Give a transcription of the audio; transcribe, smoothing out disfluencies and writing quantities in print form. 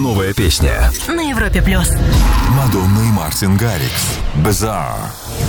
новая песня. На Европе+. Мадонна и Мартин Гаррикс. Bizarre.